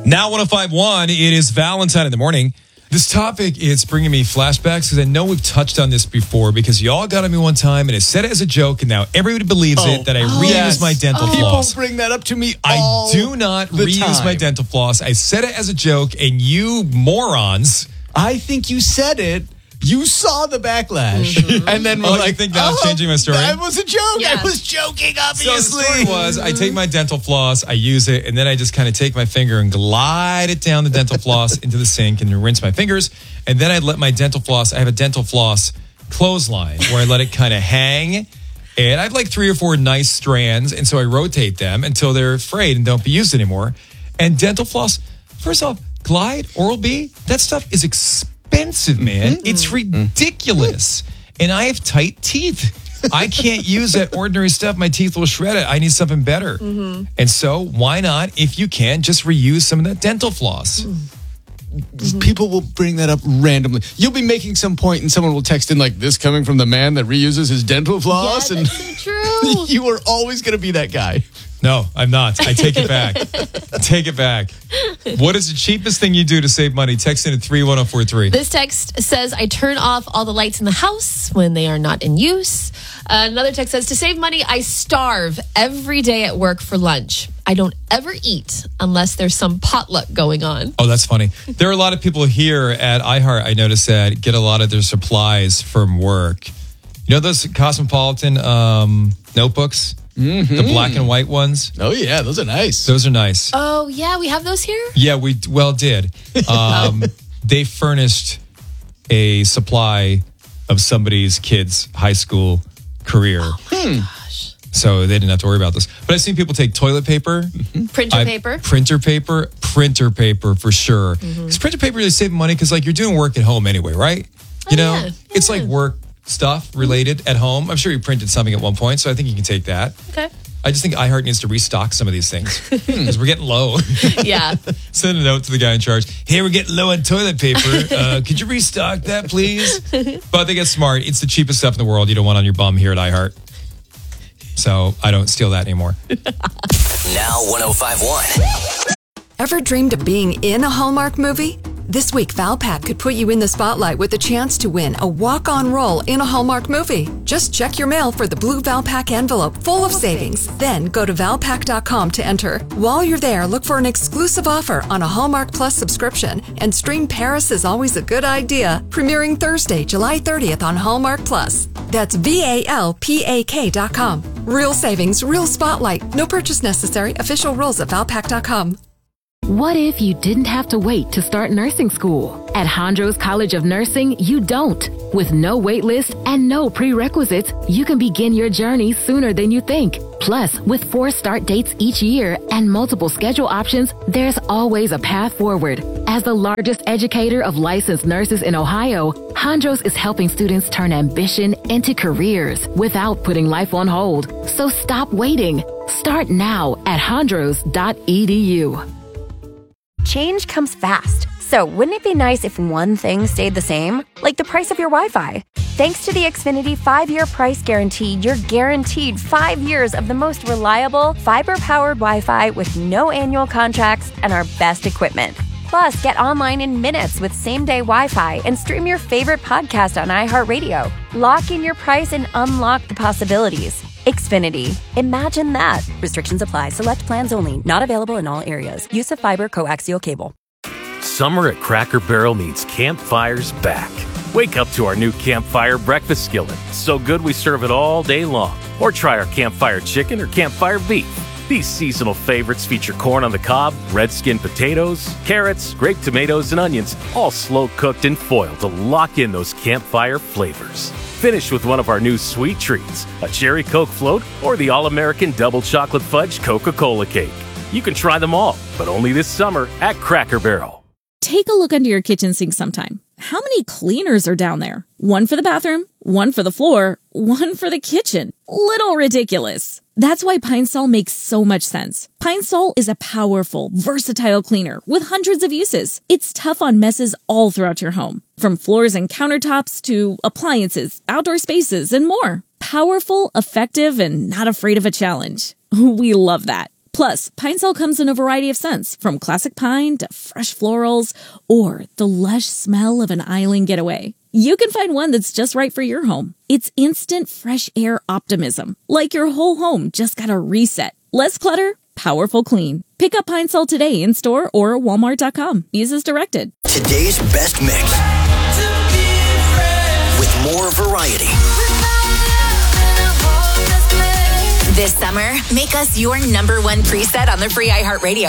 Now 105.1, it is Valentine in the morning. This topic is bringing me flashbacks because I know we've touched on this before because y'all got at me one time and I said it as a joke and now everybody believes it that I reuse my dental floss. People bring that up to me I do not reuse my dental floss. I said it as a joke and you morons. I think you said it. You saw the backlash. And then we're like, you think now I'm changing my story? That was a joke. Yeah. I was joking, obviously. So the story was, I take my dental floss, I use it, and then I just kind of take my finger and glide it down the dental floss into the sink and rinse my fingers. And then I let my dental floss, I have a dental floss clothesline where I let it kind of hang. And I have like 3 or 4 nice strands. And so I rotate them until they're frayed and don't be used anymore. And dental floss, first off, Glide, Oral-B, that stuff is expensive, man. It's ridiculous. And I have tight teeth. I can't use that ordinary stuff. My teeth will shred it. I need something better. And so why not, if you can, just reuse some of that dental floss? People will bring that up randomly. You'll be making some point and someone will text in like, this coming from the man that reuses his dental floss. Yeah, and that's so true. You are always going to be that guy. No, I'm not. I take it back. Take it back. What is the cheapest thing you do to save money? Text in at 31043. This text says, I turn off all the lights in the house when they are not in use. Another text says, to save money, I starve every day at work for lunch. I don't ever eat unless there's some potluck going on. Oh, that's funny. There are a lot of people here at iHeart, I noticed, that get a lot of their supplies from work. You know those Cosmopolitan notebooks? The black and white ones? Oh, yeah. Those are nice. Those are nice. Oh, yeah, we have those here? Yeah, we did. They furnished a supply of somebody's kid's high school career. Oh, my gosh. So they didn't have to worry about this. But I've seen people take toilet paper. Printer paper. Printer paper for sure. Because printer paper is saving money because like you're doing work at home anyway, right? You know, yeah. it's like work stuff related at home. I'm sure you printed something at one point, so I think you can take that. Okay. I just think iHeart needs to restock some of these things because we're getting low. Yeah. Send a note to the guy in charge. Hey, we're getting low on toilet paper. Could you restock that, please? But I think it's smart. It's the cheapest stuff in the world you don't want on your bum here at iHeart. So I don't steal that anymore. Now 105.1. Ever dreamed of being in a Hallmark movie? This week, Valpak could put you in the spotlight with a chance to win a walk-on role in a Hallmark movie. Just check your mail for the blue Valpak envelope full of savings. Then go to Valpak.com to enter. While you're there, look for an exclusive offer on a Hallmark Plus subscription and stream Paris is Always a Good Idea, premiering Thursday, July 30th on Hallmark Plus. That's VALPAK.com. Real savings, real spotlight. No purchase necessary. Official rules at Valpak.com. What if you didn't have to wait to start nursing school? At Hondros College of Nursing, you don't. With no wait list and no prerequisites, you can begin your journey sooner than you think. Plus, with 4 start dates each year and multiple schedule options, there's always a path forward. As the largest educator of licensed nurses in Ohio, Hondros is helping students turn ambition into careers without putting life on hold. So stop waiting. Start now at hondros.edu. Change comes fast, so wouldn't it be nice if one thing stayed the same? Like the price of your Wi-Fi. Thanks to the Xfinity 5-year price guarantee, you're guaranteed 5 years of the most reliable, fiber-powered Wi-Fi with no annual contracts and our best equipment. Plus, get online in minutes with same-day Wi-Fi and stream your favorite podcast on iHeartRadio. Lock in your price and unlock the possibilities. Xfinity. Imagine that. Restrictions apply. Select plans only. Not available in all areas. Use of fiber coaxial cable. Summer at Cracker Barrel means campfires back. Wake up to our new Campfire breakfast skillet. So good we serve it all day long. Or try our Campfire chicken or Campfire beef. These seasonal favorites feature corn on the cob, red skin potatoes, carrots, grape tomatoes, and onions, all slow cooked in foil to lock in those campfire flavors. Finish with one of our new sweet treats, a cherry Coke float or the all-American double chocolate fudge Coca-Cola cake. You can try them all, but only this summer at Cracker Barrel. Take a look under your kitchen sink sometime. How many cleaners are down there? One for the bathroom, one for the floor, one for the kitchen. Little ridiculous. That's why Pine Sol makes so much sense. Pine Sol is a powerful, versatile cleaner with hundreds of uses. It's tough on messes all throughout your home, from floors and countertops to appliances, outdoor spaces, and more. Powerful, effective, and not afraid of a challenge. We love that. Plus, Pine Sol comes in a variety of scents, from classic pine to fresh florals or the lush smell of an island getaway. You can find one that's just right for your home. It's instant fresh air optimism, like your whole home just got a reset. Less clutter, powerful clean. Pick up Pine Sol today in store or walmart.com. Use as directed. Today's best mix with more variety. This summer, make us your #1 preset on the free iHeartRadio